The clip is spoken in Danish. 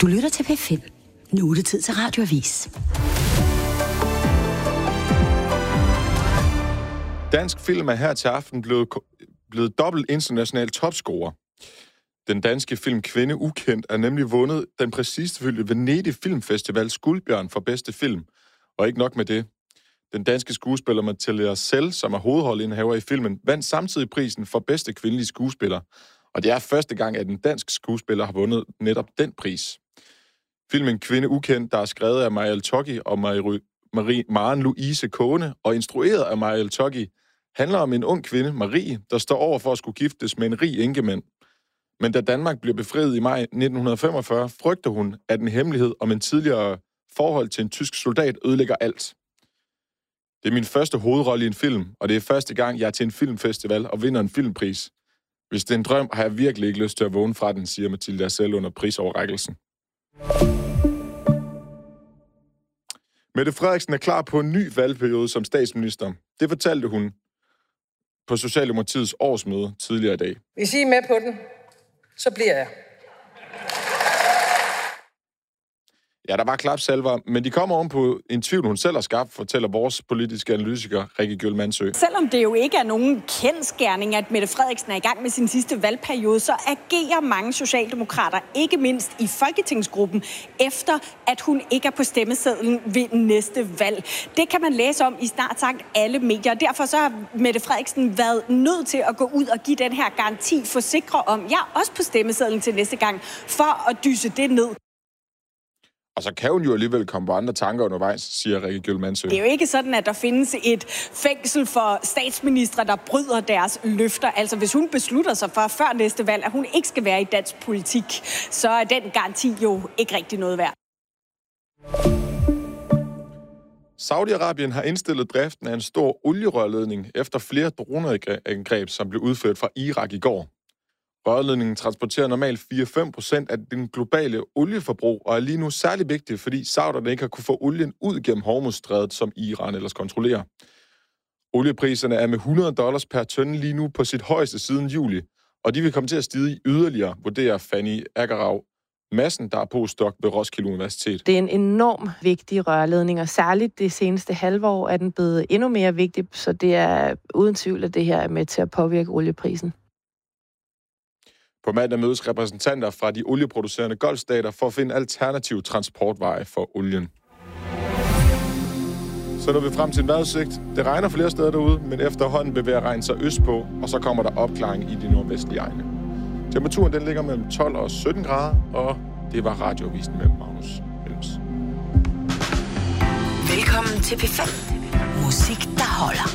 Du lytter til P5. Nu er det tid til Radioavis. Dansk film er her til aften blevet dobbelt international topscorer. Den danske film Kvinde Ukendt er nemlig vundet den prestigefyldte Venedig Filmfestivals guldbjørn for bedste film. Og ikke nok med det. Den danske skuespiller Mathilda Sell, som er hovedrolleindehaver i filmen, vandt samtidig prisen for bedste kvindelige skuespiller. Og det er første gang, at en dansk skuespiller har vundet netop den pris. Filmen Kvinde Ukendt, der er skrevet af Mariel Toggi og Maren Louise Kåne og instrueret af Mariel Toggi, handler om en ung kvinde, Marie, der står over for at skulle giftes med en rig enkemand. Men da Danmark bliver befriet i maj 1945, frygter hun, at en hemmelighed om en tidligere forhold til en tysk soldat ødelægger alt. Det er min første hovedrolle i en film, og det er første gang, jeg er til en filmfestival og vinder en filmpris. Hvis det er en drøm, har jeg virkelig ikke lyst til at vågne fra den, siger Mathilda Sell under prisoverrækkelsen. Mette Frederiksen er klar på en ny valgperiode som statsminister. Det fortalte hun på Socialdemokratiets årsmøde tidligere i dag. Hvis I er med på den, så bliver jeg. Ja, der var klapsalver, men de kommer oven på en tvivl, hun selv har skabt, fortæller vores politiske analytiker, Rikke Gjøl Mandsø. Selvom det jo ikke er nogen kendsgerning, at Mette Frederiksen er i gang med sin sidste valgperiode, så agerer mange socialdemokrater, ikke mindst i folketingsgruppen, efter at hun ikke er på stemmesedlen ved næste valg. Det kan man læse om i snart sagt alle medier. Derfor så har Mette Frederiksen været nødt til at gå ud og give den her garanti, forsikre om, jeg er også på stemmesedlen til næste gang, for at dyse det ned. Og så kan hun jo alligevel komme på andre tanker undervejs, siger Rikke Gjøl Mandsø. Det er jo ikke sådan, at der findes et fængsel for statsministre, der bryder deres løfter. Altså, hvis hun beslutter sig for før næste valg, at hun ikke skal være i dansk politik, så er den garanti jo ikke rigtig noget værd. Saudi-Arabien har indstillet driften af en stor olierørledning efter flere droneangreb, som blev udført fra Irak i går. Rørledningen transporterer normalt 4-5% af den globale olieforbrug, og er lige nu særlig vigtig, fordi sauderne ikke har kunne få olien ud gennem Hormuzstrædet, som Iran ellers kontrollerer. Oliepriserne er med $100 per tønde lige nu på sit højeste siden juli, og de vil komme til at stige yderligere, vurderer Fanny Agerau Madsen, der er postdoc ved Roskilde Universitet. Det er en enormt vigtig rørledning, og særligt det seneste halve år er den blevet endnu mere vigtig, så det er uden tvivl, at det her er med til at påvirke olieprisen. På mandag mødes repræsentanter fra de olieproducerende golfstater for at finde alternative transportveje for olien. Så når vi frem til en vejrudsigt. Det regner flere steder derude, men efterhånden bevæger regnen sig østpå, og så kommer der opklaring i de nordvestlige egne. Temperaturen den ligger mellem 12 og 17 grader, og det var Radioavisen med Magnus Helms. Velkommen til P5. Musik, der holder.